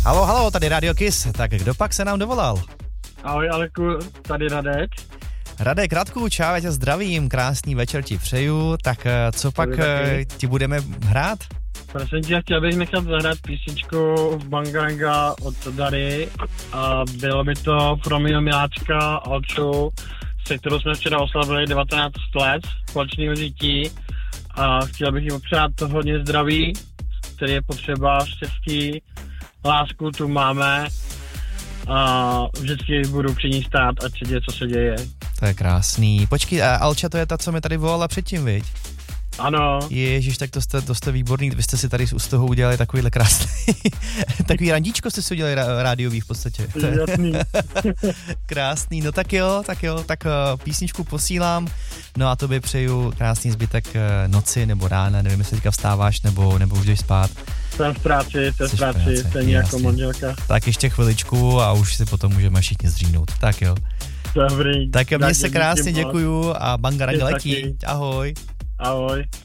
Halo, halo, tady Radio Kiss. Tak kdo pak se nám dovolal? Ahoj Aleku, tady Radek. Radek, Radku, čau, já tě zdravím, krásný večer ti přeju. Tak co pak ti budeme hrát? Prosím tě, chtěl bych nechat zahrát písničku Bangaranga od Dary a bylo by to pro mého miláčka Alču, se kterou jsme včera oslavili 19 let společného žití a chtěl bych jim přát to hodně zdraví, který je potřeba, štěstí, lásku tu máme a vždycky budu při ní stát, ať se děje, co se děje. To je krásný. Počkej, Alča to je ta, co mi tady volala předtím, viď? Ano. Ježiš, tak to jste výborný, vy jste si tady z toho udělali takovýhle krásný, takový randíčko jste si udělali rádiový v podstatě. Jasný. Krásný, no tak jo, tak písničku posílám, no a tobě přeju krásný zbytek noci nebo rána, nevím, jestli teďka vstáváš nebo už jdeš spát. Jsem v práci, stejně jako manželka. Tak ještě chviličku a už si potom můžeme všichni zdřínout, tak jo. Dobrý. Tak mně se krásně děkuju a Bangaranga letí, ahoj. Ahoj.